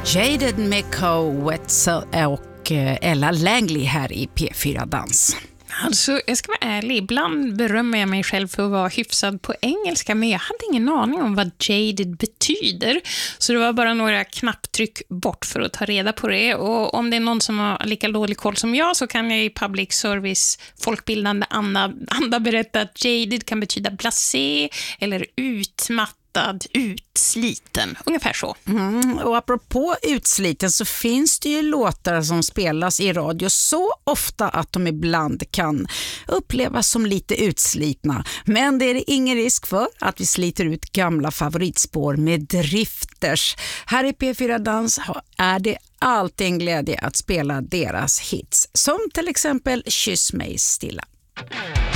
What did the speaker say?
Jaded med Co. Wetzel och Ella Langley här i P4 Dans. Alltså, jag ska vara ärlig. Ibland berömmer jag mig själv för att vara hyfsad på engelska, men jag hade ingen aning om vad jaded betyder. Så det var bara några knapptryck bort för att ta reda på det. Och om det är någon som har lika dålig koll som jag, så kan jag i public service folkbildande anda berätta att jaded kan betyda blasé eller utmattad, utsliten. Ungefär så. Och apropå utsliten så finns det ju låtar som spelas i radio så ofta att de ibland kan upplevas som lite utslitna. Men det är det ingen risk för att vi sliter ut gamla favoritspår med drifters. Här i P4 Dans är det alltid en glädje att spela deras hits. Som till exempel Kyss mig stilla.